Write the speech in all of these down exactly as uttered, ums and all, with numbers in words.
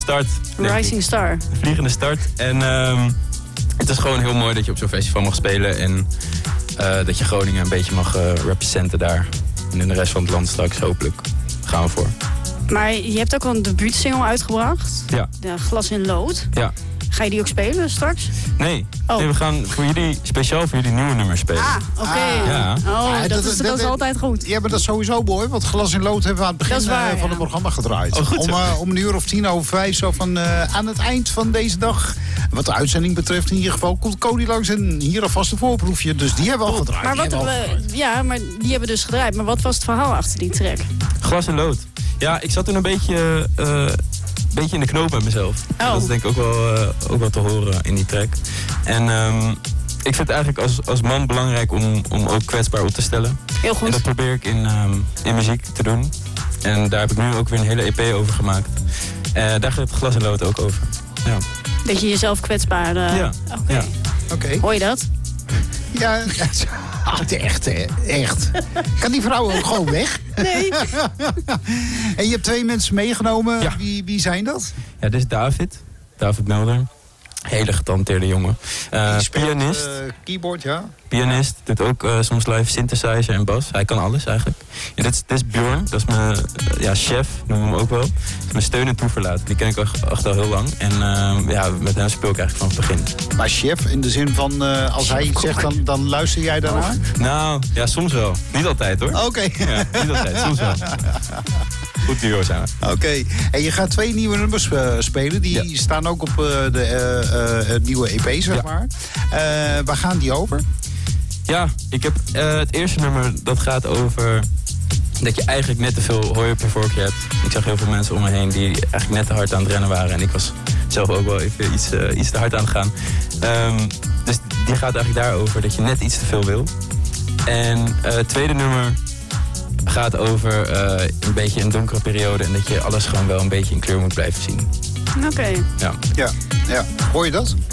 start. Rising Star. De vliegende start. En um, het is gewoon heel mooi dat je op zo'n festival mag spelen. En uh, dat je Groningen een beetje mag uh, representen daar. En in de rest van het land straks hopelijk gaan we voor. Maar je hebt ook al een debuutsingle uitgebracht. Ja. De Glas in Lood. Ja. Ga je die ook spelen straks? Nee. Oh. nee, we gaan voor jullie, speciaal voor jullie nieuwe nummers spelen. Ah, oké. Okay. Ah. Ja. Oh, Ja, dat, dat, is, dat, dat is altijd goed. Ja, maar dat is sowieso mooi, want Glas in Lood hebben we aan het begin waar, uh, van ja. het programma gedraaid. Oh, goed, om, uh, om een uur of tien over vijf, zo van uh, aan het eind van deze dag. Wat de uitzending betreft in ieder geval komt Cody langs en hier alvast een voorproefje. Dus die hebben we al gedraaid. Maar wat, die hebben we al we, ja, maar die hebben dus gedraaid. Maar wat was het verhaal achter die track? Glas en lood. Ja, ik zat toen een beetje, uh, beetje in de knoop met mezelf. Oh. Dat is denk ik ook wel, uh, ook wel te horen in die track. En um, ik vind het eigenlijk als, als man belangrijk om, om ook kwetsbaar op te stellen. Heel goed. En dat probeer ik in, um, in muziek te doen. En daar heb ik nu ook weer een hele E P over gemaakt. Uh, daar gaat het Glas en lood ook over. Ja. Dat je jezelf kwetsbaar... Uh, Ja. Oké. Okay. Ja. Okay. Hoor je dat? Ja, echt, hè. Echt. Kan die vrouw ook gewoon weg? Nee. En je hebt twee mensen meegenomen. Ja. Wie, wie zijn dat? Ja, dit is David. David Melder. Hele getalenteerde jongen. Uh, speelt, pianist. Uh, keyboard, ja. Pianist. Doet ook uh, soms live synthesizer en bas. Hij kan alles eigenlijk. Ja, dit, is, dit is Bjorn. Dat is mijn uh, ja, chef. Noem hem ook wel. Dat is mijn steun en toeverlaat. Die ken ik echt, echt al heel lang. En uh, ja, met hem speel ik eigenlijk van het begin. Maar chef, in de zin van uh, als hij iets zegt, dan, dan luister jij daarnaar? Nou, ja, soms wel. Niet altijd hoor. Oké. Okay. Ja, niet altijd. Soms wel. Goed duo zijn we. Oké. Okay. En je gaat twee nieuwe nummers uh, spelen. Die ja. staan ook op uh, de uh, uh, nieuwe E P, zeg ja. maar. Uh, waar gaan die over? Ja, ik heb uh, het eerste nummer dat gaat over dat je eigenlijk net te veel hooi op je vorkje hebt. Ik zag heel veel mensen om me heen die eigenlijk net te hard aan het rennen waren. En ik was zelf ook wel even iets, uh, iets te hard aan het gaan. Um, dus die gaat eigenlijk daarover dat je net iets te veel wil. En uh, het tweede nummer gaat over uh, een beetje een donkere periode. En dat je alles gewoon wel een beetje in kleur moet blijven zien. Oké. Okay. Ja. Ja, ja. Hoor je dat?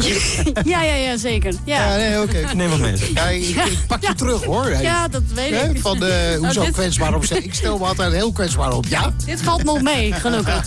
ja, ja, ja, zeker. Ja, ja nee, oké. Okay. Neem wat mee. Ja, ik, ik pak je ja. terug, hoor. Hey. Ja, dat weet ik. He? Van de, hoezo nou, dit... kwetsbaar op? Ik stel me altijd heel kwetsbaar op. Ja? Dit valt nog mee, gelukkig.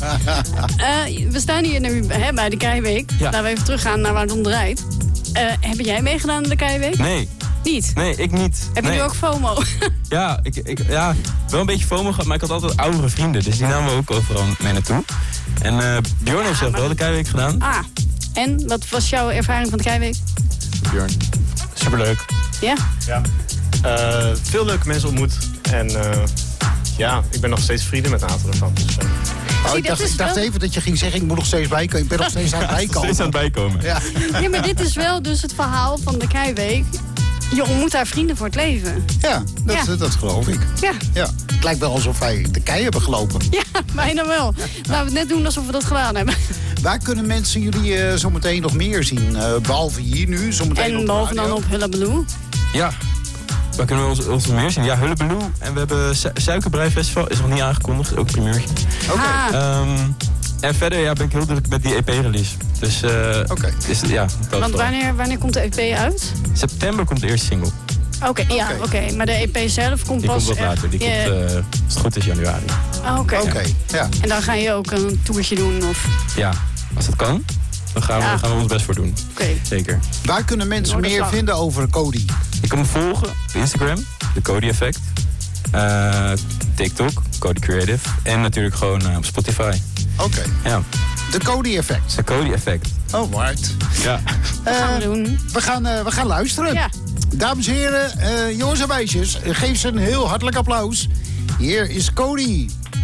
uh, we staan hier nu hè, bij de Keiweek. Ja. Laten we even teruggaan naar waar het om draait. Uh, heb jij meegedaan aan de Keiweek? Nee. Niet? Nee, ik niet. Heb nee. je nu ook FOMO? ja, ik, ik, ja, wel een beetje FOMO gehad, maar ik had altijd oudere vrienden. Dus die namen we ook overal mee naartoe. En uh, Bjorn ja, heeft zelf maar... wel de Keiweek gedaan. Ah, en wat was jouw ervaring van de Keiweek? Bjorn. Superleuk. Ja? Ja. Uh, veel leuke mensen ontmoet. En uh, ja, ik ben nog steeds vrienden met een aantal ervan. Dus, uh... Oh, ik dacht, ik dacht even dat je ging zeggen, ik moet nog steeds bijkomen. Ik ben nog steeds aan het bijkomen. steeds aan het bijkomen. Ja. ja, maar dit is wel dus het verhaal van de Keiweek. Je ontmoet daar vrienden voor het leven. Ja, dat, ja. dat, dat geloof ik. Ja. ja. Het lijkt wel alsof wij de kei hebben gelopen. Ja, bijna wel. Laten we het net doen alsof we dat gedaan hebben. Waar kunnen mensen jullie uh, zometeen nog meer zien? Uh, behalve hier nu, zometeen en behalve dan op Hullabaloo? Ja. Waar kunnen we ons, ons meer zien? Ja, Hullabaloo. En we hebben Su- Suikerbreifestival. Is nog niet aangekondigd. Ook een primeurtje. Oké. Okay. Um, en verder ja, ben ik heel druk met die E P-release. Dus, uh, okay. dus ja. Want wanneer, wanneer komt de E P uit? September komt de eerste single. Oké, okay, ja, oké. Okay. Maar de E P zelf komt die pas... Die komt wat later. Die yeah. komt, uh, als het goed is, januari. Ah, oké. Okay. Okay, ja. En dan ga je ook een toertje doen? Of... Ja, als dat kan. Dan gaan we, ja. gaan we ons best voor doen. Okay. Zeker. Waar kunnen mensen meer slag. vinden over Cody? Je kan me volgen op Instagram, de Cody Effect. Uh, TikTok, Cody Creative. En natuurlijk gewoon uh, op Spotify. Oké. Okay. Ja. De Cody Effect. De Cody Effect. Oh, right. Ja. Wat gaan we doen? We gaan, uh, we gaan luisteren. Ja. Dames en heren, uh, jongens en meisjes, geef ze een heel hartelijk applaus. Hier is Cody.